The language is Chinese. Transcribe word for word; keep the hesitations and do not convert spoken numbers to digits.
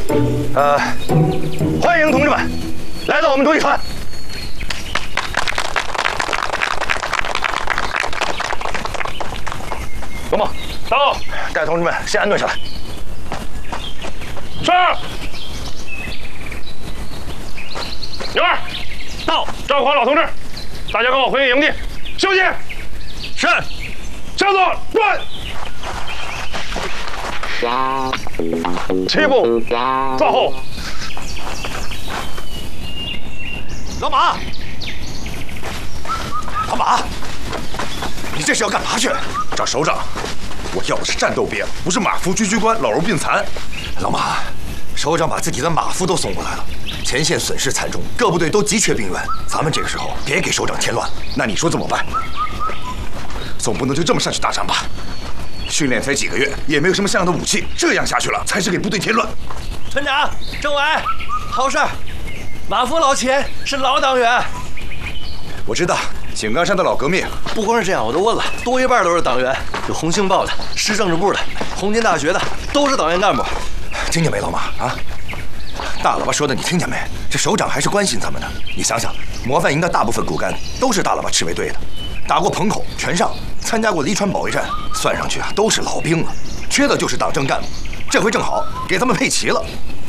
呃，欢迎同志们来到我们独立团。龙猛，到，带同志们先安顿下来。是。牛二，到，照顾好老同志。大家跟我回营地休息。是。向左转。齐步坐后。 老马，老马，你这是要干嘛去？ 找首长，我要的是战斗兵，不是马夫居居官，老弱病残。 老马，首长把自己的马夫都送过来了，前线损失惨重，各部队都急缺兵员。咱们这个时候别给首长添乱。 那你说怎么办？总不能就这么上去打仗吧？训练才几个月，也没有什么像样的武器，这样下去了才是给部队添乱。 村长、政委，好事儿！马夫老钱是老党员。 我知道，井冈山的老革命。 不光是这样，我都问了，多一半都是党员，有红星报的、市政治部的、红军大学的，都是党员干部。 听见没，老马啊？大喇叭说的你听见没？这首长还是关心咱们的。你想想，模范营的大部分骨干都是大喇叭赤卫队的，打过彭口、全上，参加过黎川保卫战，算上去啊都是老兵了，缺的就是党政干部。这回正好给他们配齐了。